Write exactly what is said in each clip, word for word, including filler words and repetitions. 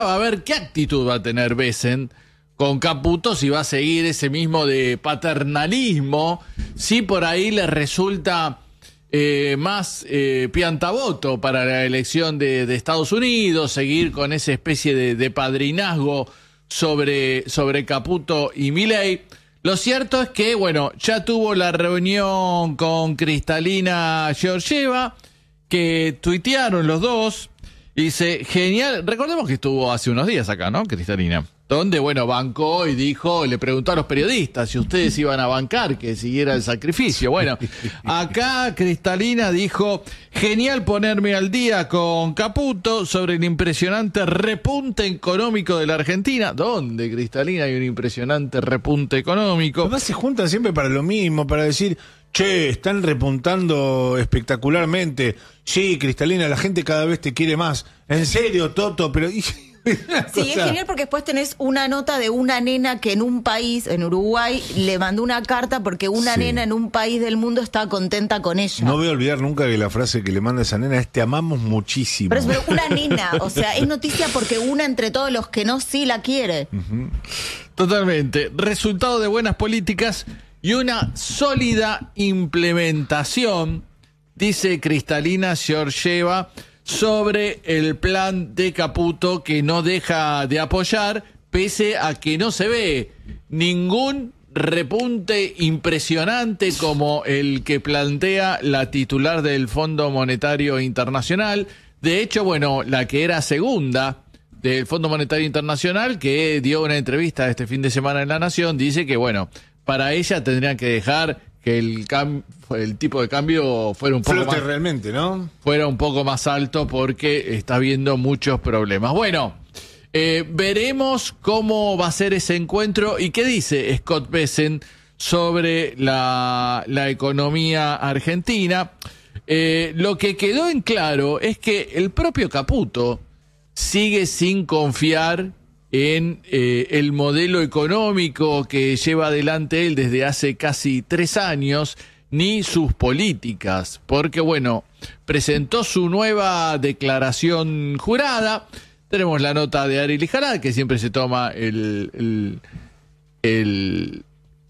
a ver qué actitud va a tener Bessent con Caputo, si va a seguir ese mismo de paternalismo, si por ahí le resulta eh, más eh, piantavoto para la elección de, de Estados Unidos, seguir con esa especie de, de padrinazgo sobre, sobre Caputo y Milei. Lo cierto es que, bueno, ya tuvo la reunión con Kristalina Georgieva, que tuitearon los dos. Dice, genial, recordemos que estuvo hace unos días acá, ¿no? Kristalina, donde, bueno, bancó y dijo, le preguntó a los periodistas si ustedes iban a bancar que siguiera el sacrificio. Bueno, acá Kristalina dijo, genial ponerme al día con Caputo sobre el impresionante repunte económico de la Argentina. ¿Dónde, Kristalina, hay un impresionante repunte económico? Además se juntan siempre para lo mismo, para decir, che, están repuntando espectacularmente. Sí, Kristalina, la gente cada vez te quiere más. En serio, Toto, pero... Sí, es genial porque después tenés una nota de una nena que en un país, en Uruguay, le mandó una carta porque una sí. nena en un país del mundo está contenta con ella. No voy a olvidar nunca que la frase que le manda esa nena es te amamos muchísimo. Pero es pero una nena, o sea, es noticia porque una entre todos los que no sí la quiere. Uh-huh. Totalmente. Resultado de buenas políticas y una sólida implementación, dice Kristalina Georgieva, sobre el plan de Caputo, que no deja de apoyar, pese a que no se ve ningún repunte impresionante como el que plantea la titular del Fondo Monetario Internacional. De hecho, bueno, la que era segunda del Fondo Monetario Internacional, que dio una entrevista este fin de semana en La Nación, dice que, bueno, para ella tendrían que dejar que el cam el tipo de cambio fuera un poco Flote más realmente, ¿no? Fuera un poco más alto porque está habiendo muchos problemas. Bueno, eh, veremos cómo va a ser ese encuentro y qué dice Scott Bessent sobre la, la economía argentina. Eh, lo que quedó en claro es que el propio Caputo sigue sin confiar en eh, el modelo económico que lleva adelante él desde hace casi tres años, ni sus políticas, porque, bueno, presentó su nueva declaración jurada. Tenemos la nota de Ari Lijarad, que siempre se toma el... el, el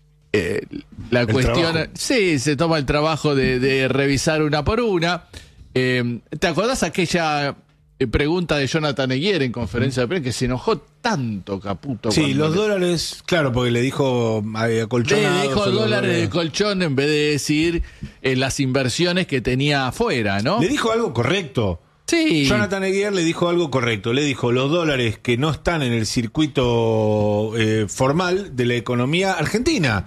Eh, la el cuestión, trabajo. sí, se toma el trabajo de, de revisar una por una. Eh, ¿Te acordás aquella eh, pregunta de Jonathan Eguier en conferencia de prensa que se enojó tanto Caputo? Sí, los le... dólares, claro, porque le dijo acolchonados. Le dijo dólares, dólares de colchón en vez de decir eh, las inversiones que tenía afuera, ¿no? Le dijo algo correcto. Sí. Jonathan Eguier le dijo algo correcto. Le dijo los dólares que no están en el circuito eh, formal de la economía argentina.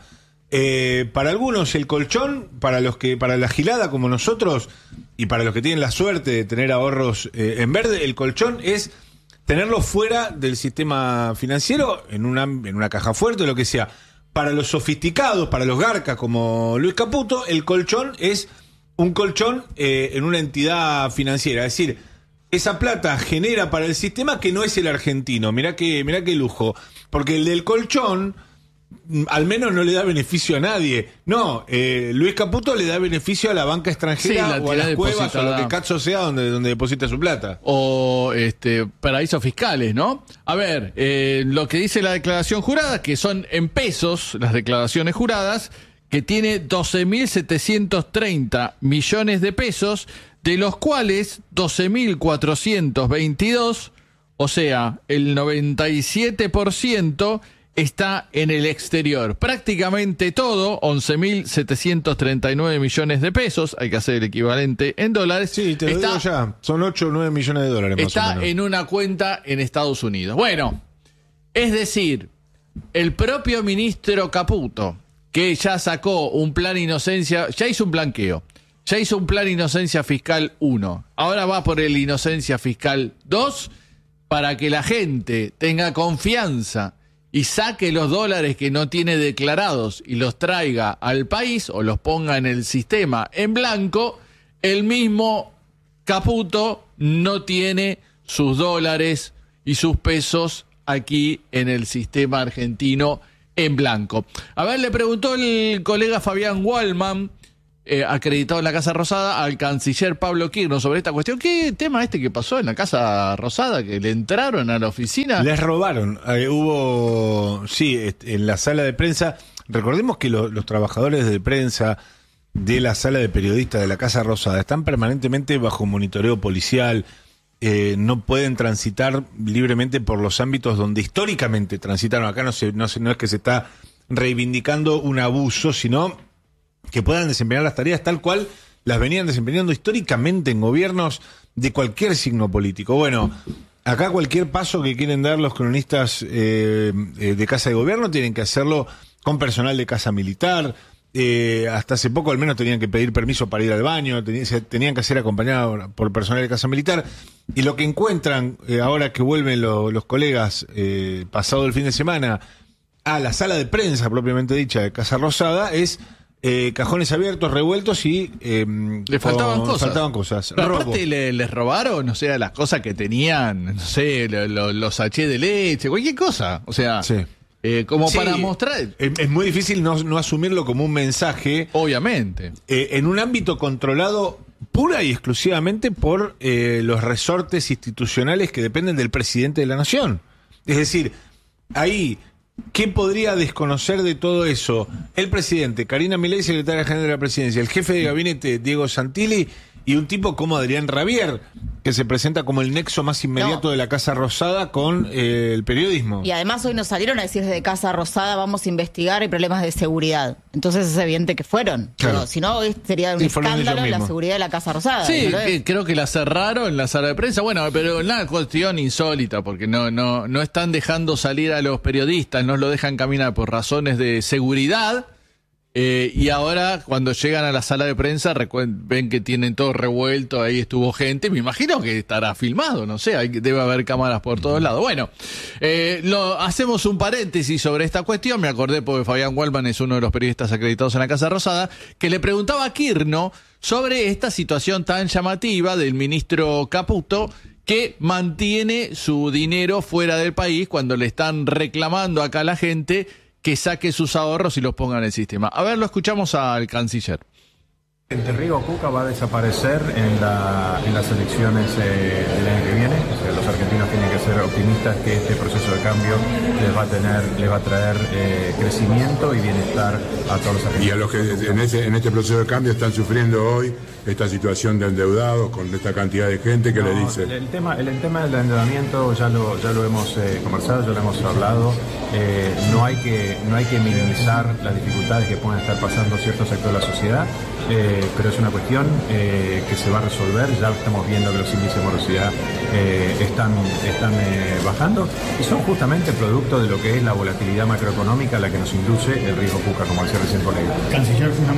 Eh, para algunos el colchón, para los que, para la gilada como nosotros y para los que tienen la suerte de tener ahorros eh, en verde, el colchón es tenerlos fuera del sistema financiero, en una, en una caja fuerte o lo que sea. Para los sofisticados, para los garcas como Luis Caputo, el colchón es un colchón eh, en una entidad financiera. Es decir, esa plata genera para el sistema que no es el argentino. Mirá qué, mirá qué lujo. Porque el del colchón al menos no le da beneficio a nadie. No, eh, Luis Caputo le da beneficio a la banca extranjera, sí, la o a las cuevas o a lo que cacho sea donde, donde deposita su plata. O este paraísos fiscales, ¿no? A ver, eh, lo que dice la declaración jurada, que son en pesos las declaraciones juradas, que tiene doce mil setecientos treinta millones de pesos, de los cuales doce mil cuatrocientos veintidós, o sea, el noventa y siete por ciento, está en el exterior. Prácticamente todo, once mil setecientos treinta y nueve millones de pesos, hay que hacer el equivalente en dólares. Sí, te lo está, digo ya, son ocho o nueve millones de dólares más está o menos. En una cuenta en Estados Unidos. Bueno, es decir, el propio ministro Caputo, que ya sacó un plan inocencia, ya hizo un blanqueo, ya hizo un plan inocencia fiscal uno, ahora va por el inocencia fiscal dos, para que la gente tenga confianza y saque los dólares que no tiene declarados y los traiga al país o los ponga en el sistema en blanco. El mismo Caputo no tiene sus dólares y sus pesos aquí en el sistema argentino en blanco. A ver, le preguntó el colega Fabián Wallman eh, acreditado en la Casa Rosada al canciller Pablo Kirchner sobre esta cuestión. ¿Qué tema este que pasó en la Casa Rosada? Que le entraron a la oficina. Les robaron. Eh, hubo, sí, en la sala de prensa. Recordemos que lo, los trabajadores de prensa de la sala de periodistas de la Casa Rosada están permanentemente bajo monitoreo policial. Eh, no pueden transitar libremente por los ámbitos donde históricamente transitaron. Acá no, se, no, se, no es que se está reivindicando un abuso, sino que puedan desempeñar las tareas tal cual las venían desempeñando históricamente en gobiernos de cualquier signo político. Bueno, acá cualquier paso que quieren dar los cronistas eh, eh, de Casa de Gobierno tienen que hacerlo con personal de Casa Militar. Eh, hasta hace poco al menos tenían que pedir permiso para ir al baño, tenían, se tenían que ser acompañados por personal de Casa Militar, y lo que encuentran eh, ahora que vuelven lo, los colegas eh, pasado el fin de semana a la sala de prensa propiamente dicha de Casa Rosada es eh, cajones abiertos, revueltos y eh, le faltaban con, cosas. Faltaban cosas. Pero aparte le, les robaron, o sea, las cosas que tenían, no sé, lo, lo, los sachés de leche, cualquier cosa, o sea... Sí. Eh, como sí, para mostrar... Es, es muy difícil no, no asumirlo como un mensaje. Obviamente. Eh, en un ámbito controlado pura y exclusivamente por eh, los resortes institucionales que dependen del presidente de la nación. Es decir, ahí, ¿qué podría desconocer de todo eso? El presidente, Karina Milei, secretaria general de la presidencia, el jefe de gabinete, Diego Santilli, y un tipo como Adrián Rabier, que se presenta como el nexo más inmediato no. de la Casa Rosada con eh, el periodismo. Y además hoy nos salieron a decir desde Casa Rosada vamos a investigar y problemas de seguridad. Entonces es evidente que fueron. Claro. Pero, si no, hoy sería un sí, escándalo la seguridad de la Casa Rosada. Sí, ¿no que, creo que la cerraron en la sala de prensa. Bueno, pero una cuestión insólita, porque no, no, no están dejando salir a los periodistas, no los dejan caminar por razones de seguridad. Eh, y ahora, cuando llegan a la sala de prensa, ven que tienen todo revuelto, ahí estuvo gente, me imagino que estará filmado, no sé, hay, debe haber cámaras por todos lados. Bueno, eh, lo, hacemos un paréntesis sobre esta cuestión, me acordé porque Fabián Waldman es uno de los periodistas acreditados en la Casa Rosada, que le preguntaba a Kirchner sobre esta situación tan llamativa del ministro Caputo, que mantiene su dinero fuera del país cuando le están reclamando acá a la gente que saque sus ahorros y los ponga en el sistema. A ver, lo escuchamos al canciller. El Riesgo Cuca va a desaparecer en, la, en las elecciones eh, del año que viene. O sea, los argentinos tienen que ser optimistas que este proceso de cambio les va a tener, les va a traer eh, crecimiento y bienestar a todos los argentinos. Y a los que en, ese, en este proceso de cambio están sufriendo hoy esta situación de endeudados con esta cantidad de gente que no, le dice. El tema, el, el tema del endeudamiento ya lo, ya lo hemos eh, conversado, ya lo hemos hablado. Eh, no hay que, no hay que minimizar las dificultades que pueden estar pasando ciertos sectores de la sociedad. Eh, pero es una cuestión eh, que se va a resolver. Ya estamos viendo que los índices de morosidad eh, están, están eh, bajando y son justamente producto de lo que es la volatilidad macroeconómica a la que nos induce el riesgo Cuca, como decía recién colega. Canciller, una...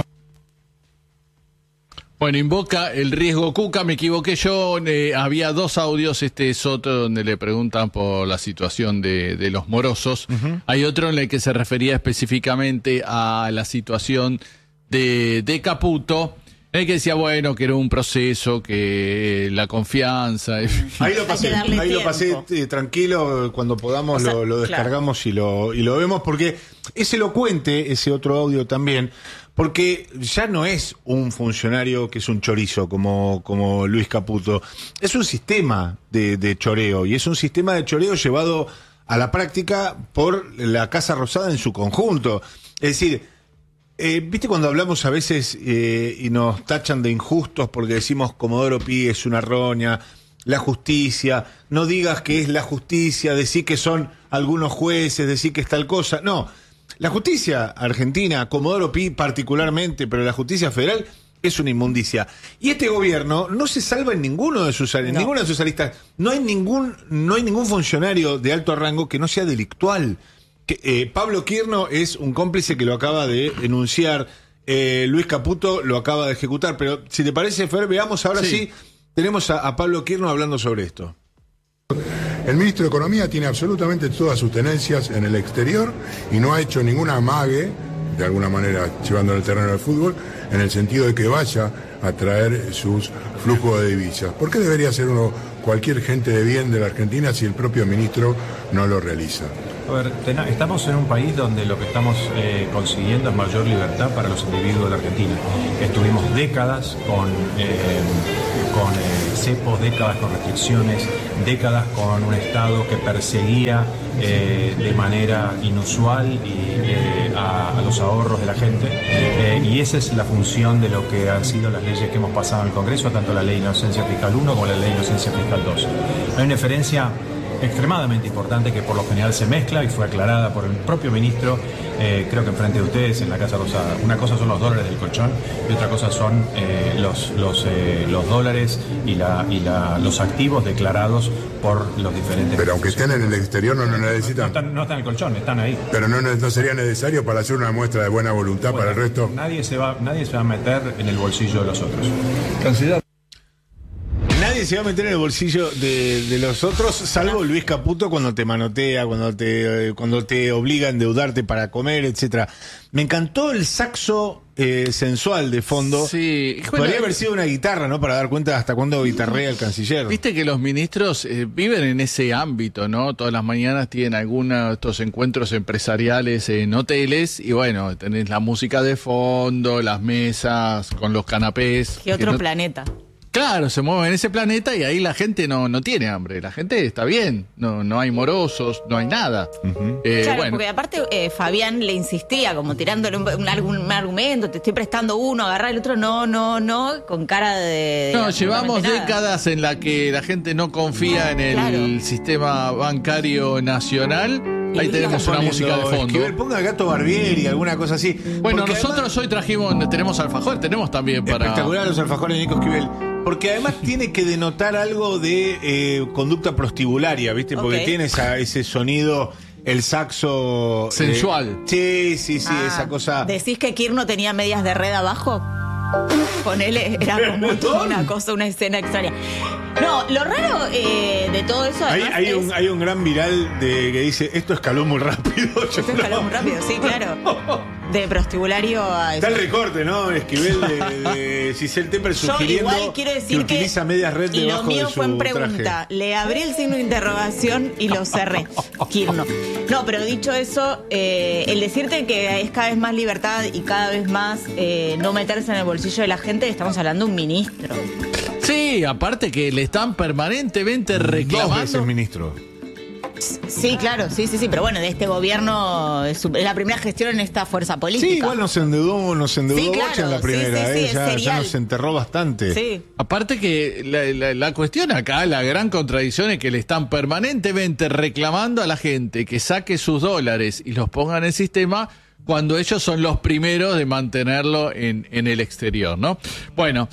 Bueno, invoca el riesgo Cuca, me equivoqué yo, eh, había dos audios, este es otro donde le preguntan por la situación de, de los morosos, uh-huh. Hay otro en el que se refería específicamente a la situación de, de Caputo, en el que decía, bueno, que era un proceso, que eh, la confianza... Ahí lo pasé, ahí lo pasé eh, tranquilo, cuando podamos o sea, lo, lo descargamos claro. y, lo, y lo vemos, porque es elocuente ese otro audio también, porque ya no es un funcionario que es un chorizo como, como Luis Caputo, es un sistema de, de choreo, y es un sistema de choreo llevado a la práctica por la Casa Rosada en su conjunto. Es decir, eh, ¿viste cuando hablamos a veces eh, y nos tachan de injustos porque decimos Comodoro Pi es una roña, la justicia, no digas que es la justicia, decir que son algunos jueces, decir que es tal cosa? No. La justicia argentina, Comodoro Pi particularmente, pero la justicia federal es una inmundicia. Y este gobierno no se salva en ninguno de sus en no. ninguna de sus aristas. No hay ningún, no hay ningún funcionario de alto rango que no sea delictual. Que, eh, Pablo Kirchner es un cómplice que lo acaba de denunciar. Eh, Luis Caputo lo acaba de ejecutar. Pero si te parece, Fer, veamos ahora sí, sí tenemos a, a Pablo Kirchner hablando sobre esto. El ministro de Economía tiene absolutamente todas sus tenencias en el exterior y no ha hecho ninguna amague, de alguna manera llevándolo al terreno del fútbol, en el sentido de que vaya a traer sus flujos de divisas. ¿Por qué debería ser uno cualquier gente de bien de la Argentina si el propio ministro no lo realiza? A ver, ten, estamos en un país donde lo que estamos eh, consiguiendo es mayor libertad para los individuos de la Argentina. Estuvimos décadas con, eh, con eh, cepos, décadas con restricciones, décadas con un Estado que perseguía eh, de manera inusual y, eh, a, a los ahorros de la gente. Eh, y esa es la función de lo que han sido las leyes que hemos pasado en el Congreso, tanto la Ley de Inocencia Fiscal uno como la Ley de Inocencia Fiscal dos. Hay una diferencia extremadamente importante que por lo general se mezcla y fue aclarada por el propio ministro, eh, creo que enfrente de ustedes en la Casa Rosada. Una cosa son los dólares del colchón y otra cosa son eh, los, los, eh, los dólares y, la, y la, los activos declarados por los diferentes... Pero aunque estén en el exterior no lo necesitan. No están, no están en el colchón, están ahí. Pero no, no sería necesario para hacer una muestra de buena voluntad bueno, para el resto. Nadie se, va, nadie se va a meter en el bolsillo de los otros. Candidato. Nadie se va a meter en el bolsillo de, de los otros, salvo Luis Caputo cuando te manotea, cuando te, cuando te obliga a endeudarte para comer, etcétera. Me encantó el saxo eh, sensual de fondo. Sí, bueno, podría haber sido una guitarra, ¿no? Para dar cuenta hasta cuándo guitarrea el canciller. Viste que los ministros eh, viven en ese ámbito, ¿no? Todas las mañanas tienen algunos de estos encuentros empresariales en hoteles y bueno, tenés la música de fondo, las mesas con los canapés. ¿Qué otro no... planeta? Claro, se mueve en ese planeta y ahí la gente no, no tiene hambre. La gente está bien, no, no hay morosos, no hay nada. Uh-huh. eh, claro, bueno. porque aparte eh, Fabián le insistía, como tirándole un, un, un argumento, te estoy prestando uno, agarrar el otro, no, no, no, con cara de... No, llevamos nada. décadas en la que la gente no confía en el Claro. sistema bancario nacional. Y Ahí tenemos una música de fondo. Esquivel, ponga Gato Barbieri, alguna cosa así. Bueno, Porque nosotros además, hoy trajimos, tenemos alfajor, tenemos también para... espectacular los alfajores de Nico Esquivel. Porque además tiene que denotar algo de eh, conducta prostibularia, ¿viste? Porque Ok. tiene esa, ese sonido, el saxo... eh, Sensual. sí, sí, sí, Ah, esa cosa... ¿Decís que Kirno tenía medias de red abajo? Ponele, era como toda una cosa, una escena extraña. No, lo raro eh, de todo eso Hay, además hay, es... un, hay un gran viral de que dice, esto escaló muy rápido. Yo Esto escaló no. muy rápido, sí, claro. De prostibulario a... Está el recorte, ¿no? Esquivel de, de Giselle Temper Yo sugiriendo igual quiero decir que que, utiliza medias red y lo debajo mío de su fue en pregunta. traje. Le abrí el signo de interrogación y lo cerré. Kirno. No, pero dicho eso, eh, el decirte que es cada vez más libertad y cada vez más eh, no meterse en el bolsillo de la gente, estamos hablando de un ministro. Sí, aparte que le están permanentemente Dos reclamando... veces ministro. Sí, claro, sí, sí, sí, pero bueno, de este gobierno es su- es la primera gestión en esta fuerza política. Sí, igual nos endeudó, nos endeudó Sí, claro, Bocha en la sí, primera, sí, sí, ¿eh? es Ya, ya serial. nos enterró bastante. Sí. Aparte que la, la- la cuestión acá, la gran contradicción es que le están permanentemente reclamando a la gente que saque sus dólares y los ponga en el sistema cuando ellos son los primeros de mantenerlo en, en el exterior, ¿no? Bueno,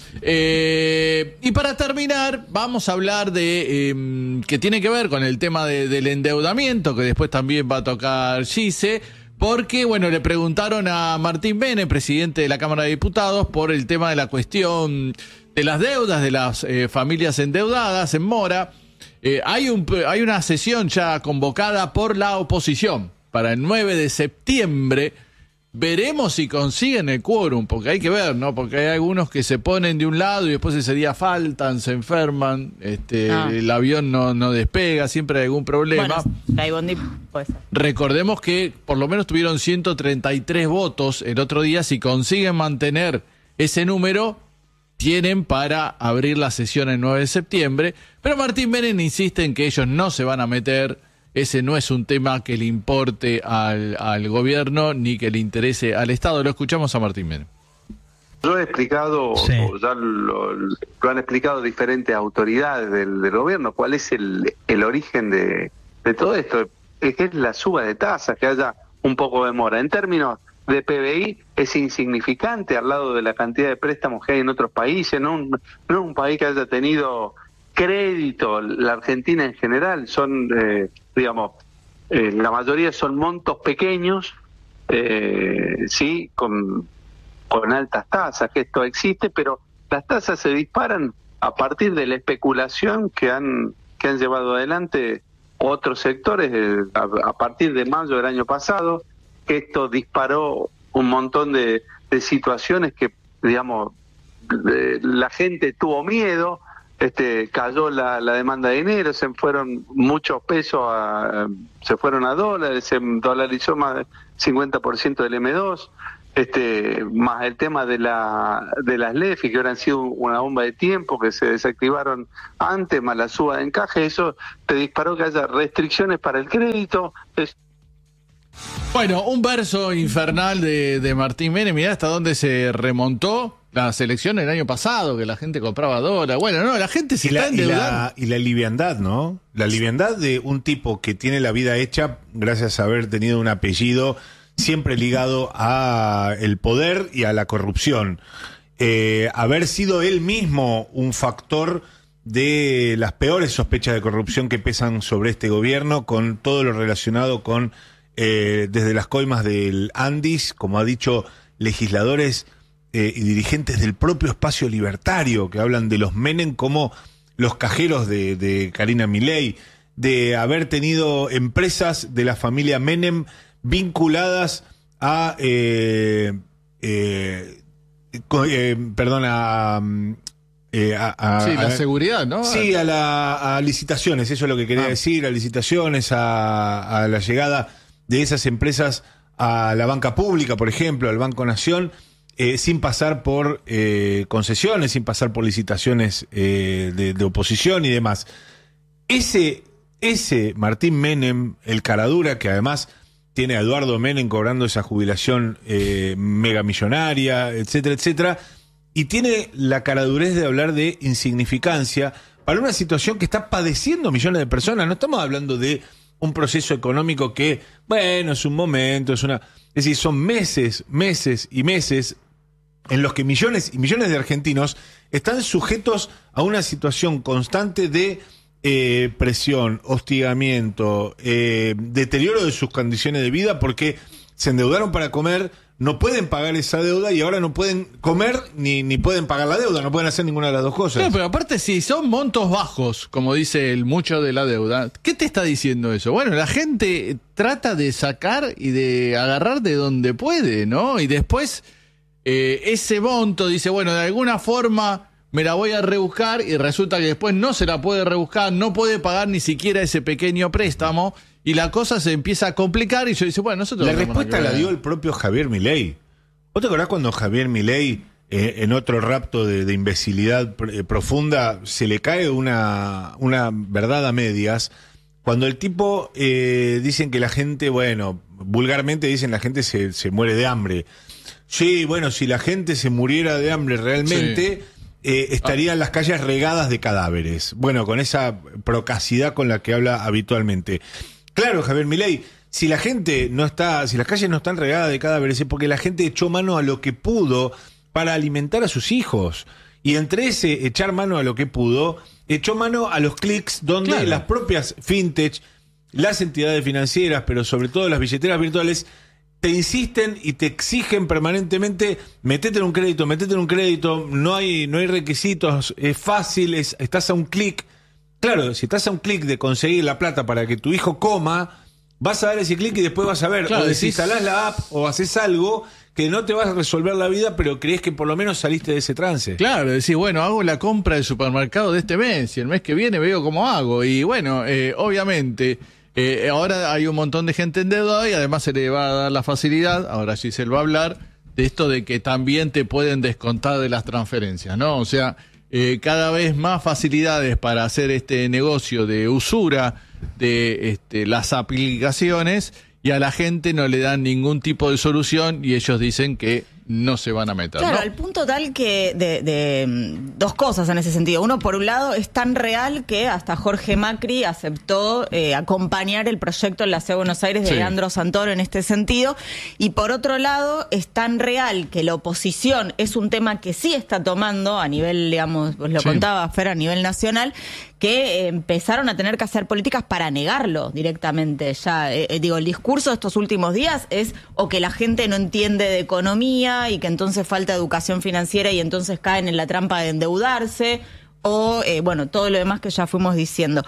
eh, y para terminar, vamos a hablar de, eh, que tiene que ver con el tema de- del endeudamiento, que después también va a tocar Gise, porque, bueno, le preguntaron a Martín Bene, presidente de la Cámara de Diputados, por el tema de la cuestión de las deudas de las eh, familias endeudadas en Mora. Eh, hay, un, hay una sesión ya convocada por la oposición para el nueve de septiembre. Veremos si consiguen el quórum, porque hay que ver, ¿no? Porque hay algunos que se ponen de un lado y después ese día faltan, se enferman, este, Ah. el avión no, no despega, siempre hay algún problema. Bueno, la Bondi puede ser. Recordemos que por lo menos tuvieron ciento treinta y tres votos el otro día. Si consiguen mantener ese número, tienen para abrir la sesión el nueve de septiembre. Pero Martín Menem insiste en que ellos no se van a meter. Ese no es un tema que le importe al, al gobierno ni que le interese al Estado. Lo escuchamos a Martín Menem. Yo he explicado, Sí. o ya lo, lo han explicado diferentes autoridades del, del gobierno, cuál es el, el origen de, de todo esto. Es que es la suba de tasas, que haya un poco de mora. En términos de P B I es insignificante al lado de la cantidad de préstamos que hay en otros países, no un, no es un país que haya tenido crédito, la Argentina en general, son, eh, digamos, eh, la mayoría son montos pequeños, eh, sí, con, con altas tasas, que esto existe, pero las tasas se disparan a partir de la especulación que han, que han llevado adelante otros sectores eh, a, a partir de mayo del año pasado, que esto disparó un montón de, de situaciones que, digamos, de- la gente tuvo miedo, este, cayó la, la demanda de dinero, se fueron muchos pesos, a, se fueron a dólares, se dolarizó más del cincuenta por ciento del eme dos, este, más el tema de la de las LEFI, que hubieran sido una bomba de tiempo, que se desactivaron antes, más la suba de encaje, eso te disparó que haya restricciones para el crédito. Es... Bueno, un verso infernal de, de Martín Menem, mirá hasta dónde se remontó las elecciones del año pasado, que la gente compraba dólares. Bueno, no, la gente se y está la, y, endeudando. la, y la liviandad, ¿no? La liviandad de un tipo que tiene la vida hecha gracias a haber tenido un apellido siempre ligado a el poder y a la corrupción. Eh, haber sido él mismo un factor de las peores sospechas de corrupción que pesan sobre este gobierno, con todo lo relacionado con eh, desde las coimas del Andis, como ha dicho legisladores eh, y dirigentes del propio espacio libertario, que hablan de los Menem como los cajeros de, de Karina Milei, de haber tenido empresas de la familia Menem vinculadas a eh, eh, co- eh, perdón a, eh, a, a Sí, la a- seguridad, ¿no? sí a, la, a licitaciones, eso es lo que quería Ah. decir, a licitaciones, a, a la llegada de esas empresas a la banca pública, por ejemplo, al Banco Nación, eh, sin pasar por eh, concesiones, sin pasar por licitaciones eh, de, de oposición y demás. Ese, ese Martín Menem, el caradura, que además tiene a Eduardo Menem cobrando esa jubilación eh, megamillonaria, etcétera, etcétera, y tiene la caradurez de hablar de insignificancia para una situación que está padeciendo millones de personas. No estamos hablando de un proceso económico que, bueno, es un momento, es una... Es decir, son meses, meses y meses en los que millones y millones de argentinos están sujetos a una situación constante de eh, presión, hostigamiento, eh, deterioro de sus condiciones de vida porque se endeudaron para comer, no pueden pagar esa deuda y ahora no pueden comer ni, ni pueden pagar la deuda, no pueden hacer ninguna de las dos cosas. No, pero aparte, si son montos bajos, como dice el mucho de la deuda, ¿qué te está diciendo eso? Bueno, la gente trata de sacar y de agarrar de donde puede, ¿no? Y después eh, ese monto dice, bueno, de alguna forma me la voy a rebuscar y resulta que después no se la puede rebuscar, no puede pagar ni siquiera ese pequeño préstamo y la cosa se empieza a complicar y yo dice, bueno, nosotros... La no tenemos respuesta nada que la ver. dio el propio Javier Milei. ¿Vos te acordás cuando Javier Milei, eh, en otro rapto de, de imbecilidad eh, profunda, se le cae una, una verdad a medias? Cuando el tipo eh, dicen que la gente, bueno, vulgarmente dicen la gente se, se muere de hambre. Sí, bueno, si la gente se muriera de hambre realmente... Sí. Eh, estarían las calles regadas de cadáveres. Bueno, con esa procacidad con la que habla habitualmente. Claro, Javier Milei, si la gente no está, si las calles no están regadas de cadáveres es porque la gente echó mano a lo que pudo para alimentar a sus hijos. Y entre ese echar mano a lo que pudo, echó mano a los clics donde Claro. las propias fintech, las entidades financieras, pero sobre todo las billeteras virtuales, te insisten y te exigen permanentemente, metete en un crédito, metete en un crédito, no hay, no hay requisitos, es fácil, es, estás a un clic. Claro, si estás a un clic de conseguir la plata para que tu hijo coma, vas a dar ese clic y después vas a ver, Claro, o decís- desinstalás la app o haces algo que no te vas a resolver la vida, pero crees que por lo menos saliste de ese trance. Claro, decir, bueno, hago la compra del supermercado de este mes y el mes que viene veo cómo hago. Y bueno, eh, obviamente, eh, ahora hay un montón de gente endeudada y además se le va a dar la facilidad, ahora sí se le va a hablar, de esto de que también te pueden descontar de las transferencias, ¿no? O sea, eh, cada vez más facilidades para hacer este negocio de usura de este, las aplicaciones y a la gente no le dan ningún tipo de solución y ellos dicen que no se van a meter, Claro, ¿no? al punto tal que de, de mm, dos cosas en ese sentido. Uno, por un lado, es tan real que hasta Jorge Macri aceptó eh, acompañar el proyecto en la Ciudad de Buenos Aires de Sí. Leandro Santoro en este sentido. Y por otro lado, es tan real que la oposición es un tema que sí está tomando a nivel, digamos, pues lo Sí. contaba Fer, a nivel nacional, que eh, empezaron a tener que hacer políticas para negarlo directamente. Ya, eh, eh, digo, el discurso de estos últimos días es o que la gente no entiende de economía y que entonces falta educación financiera y entonces caen en la trampa de endeudarse, o, eh, bueno, todo lo demás que ya fuimos diciendo.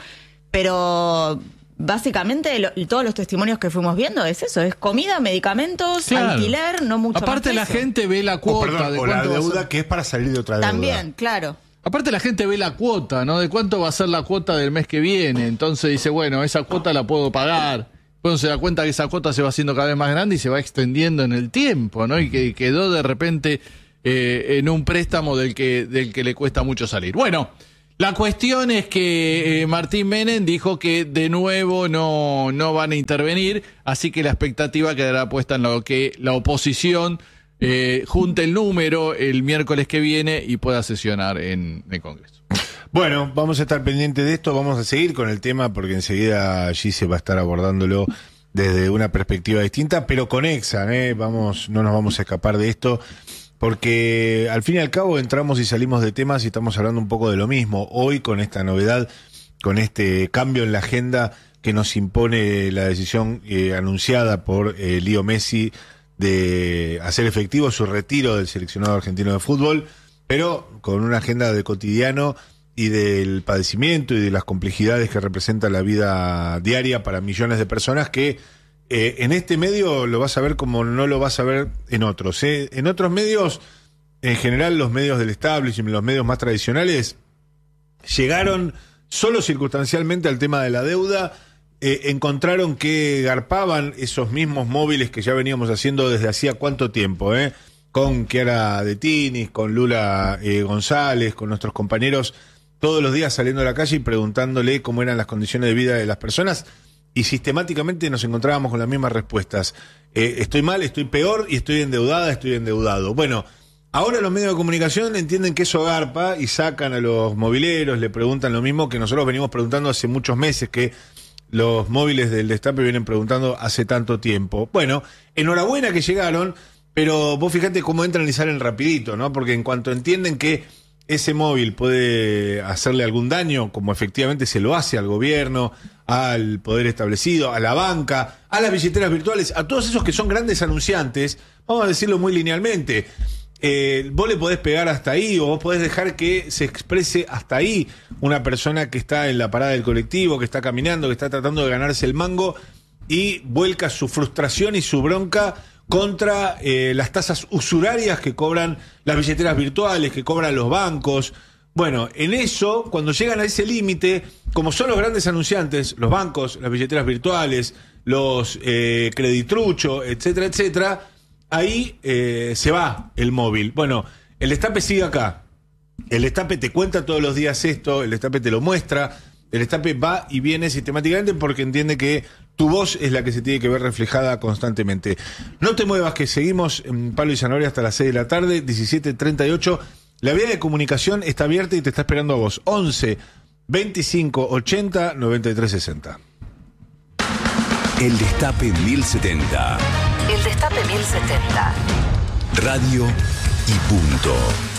Pero básicamente lo- todos los testimonios que fuimos viendo es eso, es comida, medicamentos, Claro. alquiler, no mucho Aparte más la que eso. gente ve la O, cuota perdón, de o la cuánto va a deuda ser. que es para salir de otra deuda. También, claro. Aparte la gente ve la cuota, ¿no? De cuánto va a ser la cuota del mes que viene. Entonces dice, bueno, esa cuota la puedo pagar. Bueno, se da cuenta que esa cuota se va haciendo cada vez más grande y se va extendiendo en el tiempo, ¿no? Y que quedó de repente eh, en un préstamo del que, del que le cuesta mucho salir. Bueno, la cuestión es que eh, Martín Menem dijo que de nuevo no, no van a intervenir, así que la expectativa quedará puesta en lo que la oposición eh, junte el número el miércoles que viene y pueda sesionar en el Congreso. Bueno, vamos a estar pendientes de esto, vamos a seguir con el tema porque enseguida allí se va a estar abordándolo desde una perspectiva distinta, pero conexa, ¿eh? Vamos, no nos vamos a escapar de esto, porque al fin y al cabo entramos y salimos de temas y estamos hablando un poco de lo mismo. Hoy con esta novedad, con este cambio en la agenda que nos impone la decisión eh, anunciada por eh, Leo Messi de hacer efectivo su retiro del seleccionado argentino de fútbol, pero con una agenda de cotidiano y del padecimiento y de las complejidades que representa la vida diaria para millones de personas que eh, en este medio lo vas a ver como no lo vas a ver en otros. ¿eh? En otros medios, en general los medios del establishment, los medios más tradicionales, llegaron solo circunstancialmente al tema de la deuda, eh, encontraron que garpaban esos mismos móviles que ya veníamos haciendo desde hacía cuánto tiempo, ¿eh? Con Chiara De Tinis, con Lula eh, González, con nuestros compañeros, todos los días saliendo a la calle y preguntándole cómo eran las condiciones de vida de las personas, y sistemáticamente nos encontrábamos con las mismas respuestas. Eh, estoy mal, estoy peor y estoy endeudada, estoy endeudado. Bueno, ahora los medios de comunicación entienden que eso garpa y sacan a los mobileros, le preguntan lo mismo que nosotros venimos preguntando hace muchos meses, que los móviles del Destape vienen preguntando hace tanto tiempo. Bueno, enhorabuena que llegaron, pero vos fíjate cómo entran y salen rapidito, ¿no? Porque en cuanto entienden que ese móvil puede hacerle algún daño, como efectivamente se lo hace al gobierno, al poder establecido, a la banca, a las billeteras virtuales, a todos esos que son grandes anunciantes, vamos a decirlo muy linealmente, eh, vos le podés pegar hasta ahí, o vos podés dejar que se exprese hasta ahí una persona que está en la parada del colectivo, que está caminando, que está tratando de ganarse el mango, y vuelca su frustración y su bronca contra eh, las tasas usurarias que cobran las billeteras virtuales, que cobran los bancos. Bueno, en eso, cuando llegan a ese límite, como son los grandes anunciantes, los bancos, las billeteras virtuales, los eh, creditrucho, etcétera, etcétera, ahí eh, se va el móvil. Bueno, el Destape sigue acá. El Destape te cuenta todos los días esto, el Destape te lo muestra, el Destape va y viene sistemáticamente porque entiende que tu voz es la que se tiene que ver reflejada constantemente. No te muevas, que seguimos en Palo y Zanahoria hasta las seis de la tarde, diecisiete treinta y ocho. La vía de comunicación está abierta y te está esperando a vos. once, veinticinco, ochenta, noventa y tres sesenta. El Destape mil setenta. El Destape mil setenta. Radio y punto.